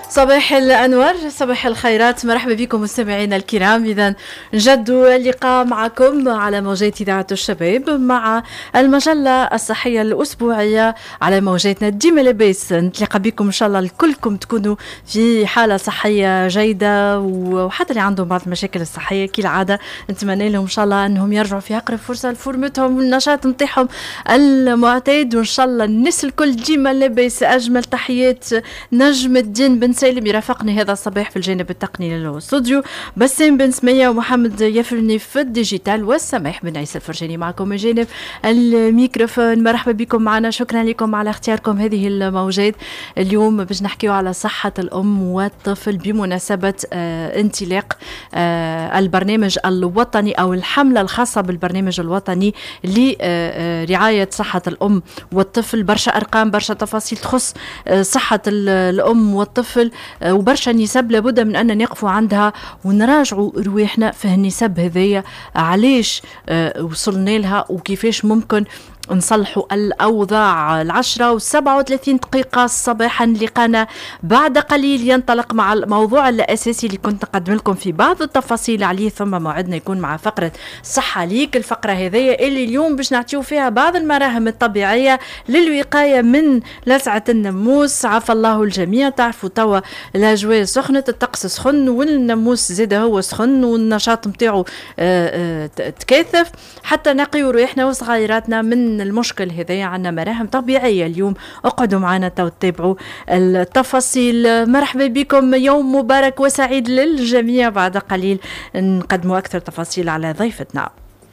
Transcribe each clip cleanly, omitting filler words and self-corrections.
صباح الأنوار، صباح الخيرات، مرحبا بكم مستمعينا الكرام. إذا نجد اللقاء معكم على موجات إذاعة الشباب مع المجلة الصحية الأسبوعية على موجاتنا ديما لاباس. نتلاقى بكم إن شاء الله الكلكم تكونوا في حالة صحية جيدة، وحتى اللي عندهم بعض المشاكل الصحية كالعادة نتمنى لهم إن شاء الله أنهم يرجعوا في أقرب فرصة لفورمتهم والنشاط نتاعهم المعتاد. وإن شاء الله الناس الكل ديما لاباس. أجمل تحيات نجم الدين بن سالم يرافقني هذا الصباح في الجانب التقني للاستوديو، بسام بن سمية ومحمد يفرني في الديجيتال، والسماح بن عيسى الفرجاني معكم من جانب الميكروفون. مرحبا بكم معنا، شكرا لكم على اختياركم هذه الموجات. اليوم باش نحكيو على صحة الأم والطفل بمناسبة انطلاق البرنامج الوطني أو الحملة الخاصة بالبرنامج الوطني لرعاية صحة الأم والطفل. برشا أرقام، برشا تفاصيل تخص صحة الأم والطفل، وبرشا نسب لابد من أن نقفوا عندها ونراجعوا رواحنا في النسب هذية، علاش وصلنا لها وكيفاش ممكن نصلحوا الأوضاع. 10:37 صباحا لقانا بعد قليل ينطلق مع الموضوع الأساسي اللي كنت نقدم لكم في بعض التفاصيل عليه، ثم موعدنا يكون مع فقرة صحة ليك. الفقرة هذه اللي اليوم باش نعطيو فيها بعض المراهم الطبيعية للوقاية من لسعة النموس. عفى الله الجميع، تعرفوا توا الأجواء سخنت، الطقس سخن والنموس زاد هو سخن والنشاط متاعو تكاثف. حتى نقيو روحنا وصغيراتنا من المشكل هذا، عنا مراهم طبيعية اليوم. اقعدوا معنا تتابعوا التفاصيل. مرحبا بكم، يوم مبارك وسعيد للجميع. بعد قليل نقدموا أكثر تفاصيل على ضيفتنا.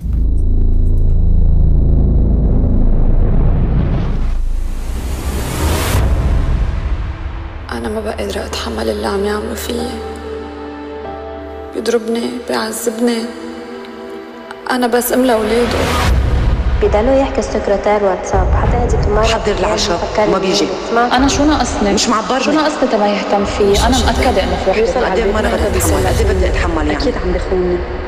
أنا ما بقى قادرة أتحمل اللي عم يعملوا فيي، بيضربني بيعذبني، أنا بس أم لأولاده. بيضلوا يحكي السكرتير واتساب حتى هدي تمارا حضر العشاء ما بيجي. أنا شو ناقصني؟ مش معبرني. شو ناقصني تبع يهتم فيه؟ أنا مأكدة إنه في وحدة. قد ايه مرة بدي اتحمل، قد ايه بدي اتحمل يعني. أكيد عم بخوني.